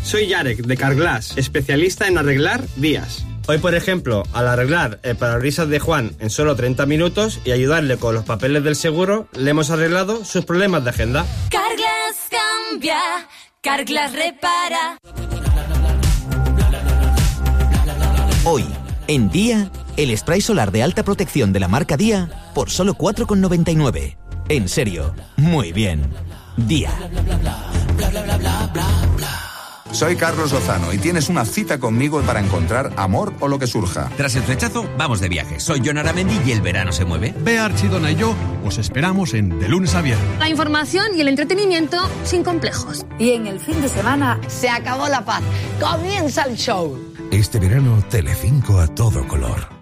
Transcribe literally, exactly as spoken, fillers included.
soy Yarek de Carglass, especialista en arreglar vías. Hoy, por ejemplo, al arreglar el parabrisas de Juan en solo treinta minutos y ayudarle con los papeles del seguro, le hemos arreglado sus problemas de agenda. Carglass cambia, Carglass repara. Hoy, en Día, el spray solar de alta protección de la marca Día por solo cuatro con noventa y nueve. En serio, muy bien. Día. Soy Carlos Lozano y tienes una cita conmigo para encontrar amor o lo que surja. Tras el flechazo, vamos de viaje. Soy Jon Aramendi y el verano se mueve. Bea Archidona y yo os esperamos en De Lunes a Viernes. La información y el entretenimiento sin complejos. Y en el fin de semana se acabó la paz. Comienza el show. Este verano, Telecinco a todo color.